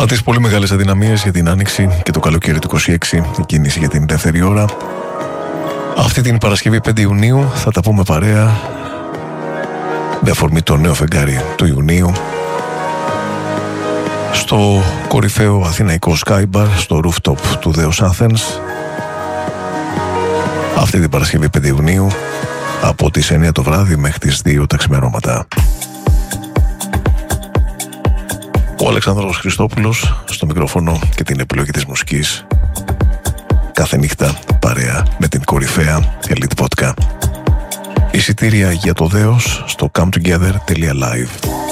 Από τις πολύ μεγάλες αδυναμίες για την Άνοιξη και το καλοκαίρι του 26, η κίνηση για την δεύτερη ώρα. Αυτή την Παρασκευή 5 Ιουνίου θα τα πούμε παρέα με αφορμή το νέο φεγγάρι του Ιουνίου στο κορυφαίο αθηναϊκό Sky Bar στο rooftop του Δεos Athens. Αυτή την Παρασκευή 5 Ιουνίου από τις 9 το βράδυ μέχρι τις 2 τα ξημερώματα. Ο Αλεξάνδρος Χριστόπουλος στο μικρόφωνο και την επιλογή της μουσικής. Κάθε νύχτα παρέα με την κορυφαία Elite Vodka. Εισιτήρια για το Δέος στο cometogether.live.